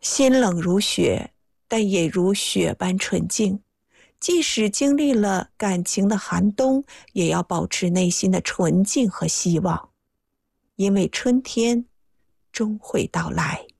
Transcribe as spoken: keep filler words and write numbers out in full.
心冷如雪，但也如雪般纯净。即使经历了感情的寒冬，也要保持内心的纯净和希望，因为春天终会到来。